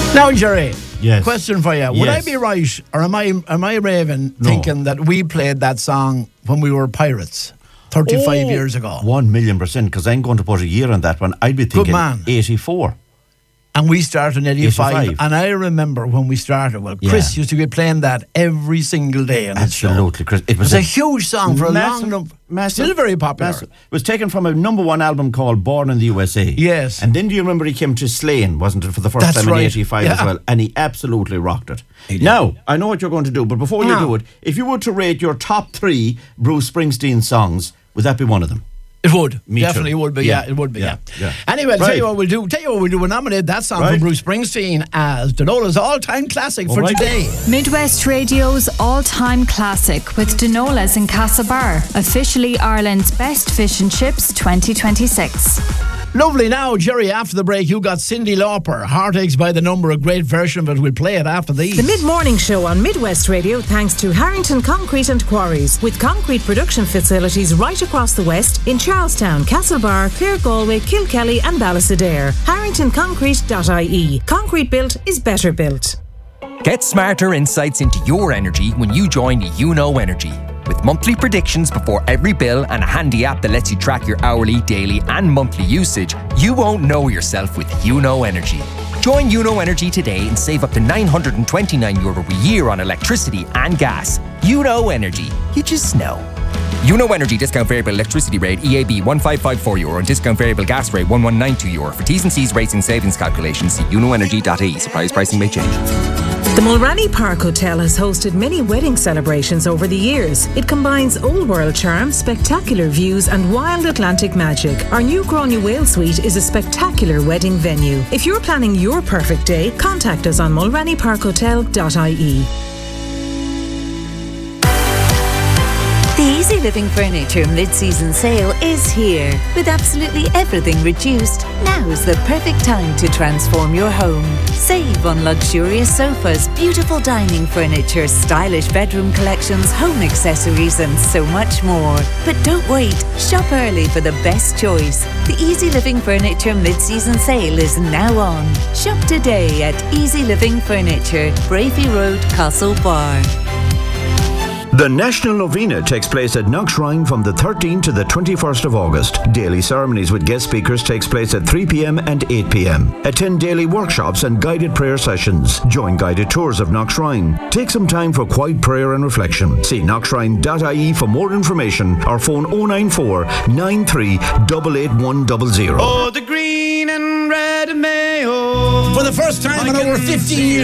Now, Jerry. Yes. Question for you. Would Yes. I be right, or am I raving thinking that we played that song when we were pirates 35 years ago? 1,000,000%, because I'm going to put a year on that one. I'd be thinking 84. And we started in 85. 85. And I remember when we started, Chris used to be playing that every single day on his show. Absolutely, Chris. It was a huge song for massive, a long massive, still very popular. Massive. It was taken from a #1 album called Born in the USA. Yes. And then do you remember he came to Slane, wasn't it, for the first time in 85 as well? And he absolutely rocked it. Now, I know what you're going to do, but before you do it, if you were to rate your top 3 Bruce Springsteen songs, would that be one of them? It would. Me Definitely too. would be, it would be, Yeah. Anyway, tell you what we'll do. We'll nominate that song from Bruce Springsteen as Donola's all-time classic for today. Midwest Radio's all-time classic with Donola's in Castlebar, officially Ireland's best fish and chips 2026. Lovely. Now, Jerry, after the break, you got Cyndi Lauper, Heartaches by the Number, a great version of it. We'll play it after these. The Mid-Morning Show on Midwest Radio, thanks to Harrington Concrete and Quarries, with concrete production facilities right across the West in Charlestown, Castlebar, Clare, Galway, Kilkelly and Ballysadare. HarringtonConcrete.ie. Concrete built is better built. Get smarter insights into your energy when you join YouKnow Energy. With monthly predictions before every bill and a handy app that lets you track your hourly, daily and monthly usage, you won't know yourself with YouKnow Energy. Join YouKnow Energy today and save up to €929 a year on electricity and gas. YouKnow Energy. You just know. YouKnow Energy discount variable electricity rate EAB €1554 and discount variable gas rate €1192. For T's and C's rates and savings calculations, see YouKnowEnergy.ie. Surprise pricing may change. The Mulranny Park Hotel has hosted many wedding celebrations over the years. It combines old world charm, spectacular views and wild Atlantic magic. Our new Gráinne Whale Suite is a spectacular wedding venue. If you're planning your perfect day, contact us on mulrannyparkhotel.ie. The Easy Living Furniture mid-season sale is here. With absolutely everything reduced, now's the perfect time to transform your home. Save on luxurious sofas, beautiful dining furniture, stylish bedroom collections, home accessories and so much more. But don't wait, shop early for the best choice. The Easy Living Furniture mid-season sale is now on. Shop today at Easy Living Furniture, Bravey Road, Castlebar. The National Novena takes place at Knockshrine from the 13th to the 21st of August. Daily ceremonies with guest speakers takes place at 3 p.m. and 8 p.m. Attend daily workshops and guided prayer sessions. Join guided tours of Knockshrine. Take some time for quiet prayer and reflection. See knockshrine.ie for more information or phone 094 93 88100. Oh, the green and red mayo. For the first time in over 15 years.